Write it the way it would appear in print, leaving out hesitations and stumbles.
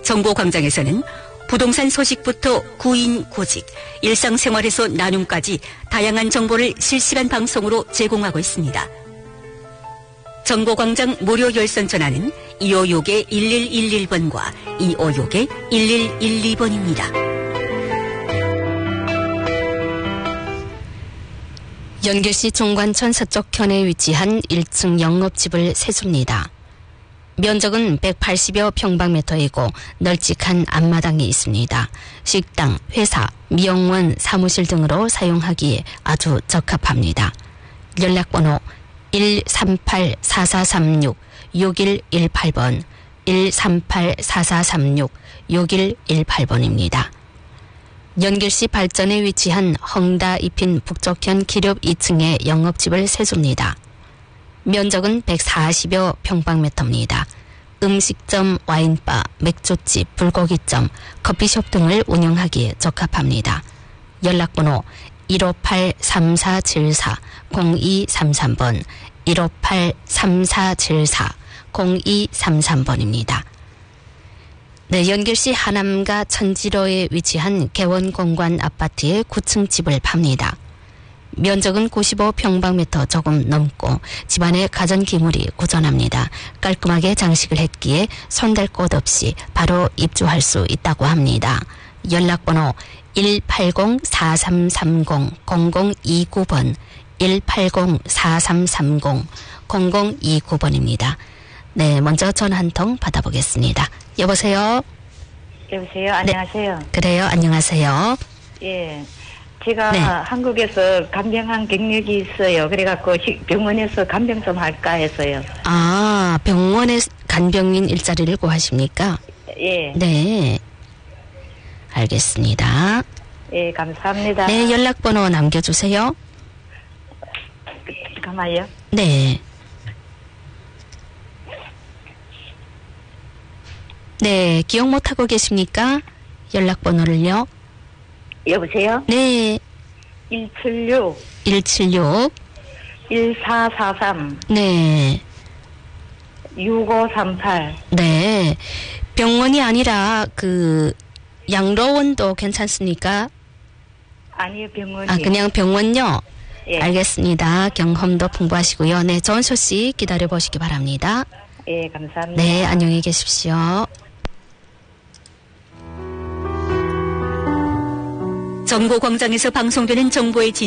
정보광장에서는 부동산 소식부터 구인, 구직, 일상생활에서 나눔까지 다양한 정보를 실시간 방송으로 제공하고 있습니다. 정보광장 무료 열선 전화는 256-1111번과 256-1112번입니다. 연길시 종관천 서쪽현에 위치한 1층 영업집을 세수입니다. 면적은 180여 평방미터이고 널찍한 앞마당이 있습니다. 식당, 회사, 미용원, 사무실 등으로 사용하기에 아주 적합합니다. 연락번호 138-4436-6118번, 138-4436-6118번입니다. 연길시 발전에 위치한 헝다 잎인 북쪽현 기렵 2층의 영업집을 세수입니다. 면적은 140여 평방미터입니다. 음식점, 와인바, 맥주집, 불고기점, 커피숍 등을 운영하기에 적합합니다. 연락번호 158-3474-0233번, 158-3474-0233번입니다. 네, 연길시 하남가 천지로에 위치한 개원공관 아파트의 9층 집을 팝니다. 면적은 95평방미터 조금 넘고 집안에 가전기물이 고전합니다. 깔끔하게 장식을 했기에 손댈 곳 없이 바로 입주할 수 있다고 합니다. 연락번호 180-4330-0029번, 180-4330-0029번입니다. 네, 먼저 전화 한 통 받아보겠습니다. 여보세요? 여보세요? 안녕하세요. 네, 그래요, 안녕하세요. 예. 제가 한국에서 간병한 경력이 있어요. 그래갖고 병원에서 간병 좀 할까 해서요. 아, 병원에 간병인 일자리를 구하십니까? 예. 네. 알겠습니다. 예, 감사합니다. 네, 연락번호 남겨주세요. 잠깐만요. 네. 네, 기억 못하고 계십니까? 연락번호를요. 여보세요? 네. 176 176 1443 네. 6538 네. 병원이 아니라 양로원도 괜찮습니까? 아니요, 병원이요. 아, 그냥 병원요? 예. 알겠습니다. 경험도 풍부하시고요. 네, 좋은 소식 기다려보시기 바랍니다. 예, 감사합니다. 네, 안녕히 계십시오. 정보광장에서 방송되는 정보의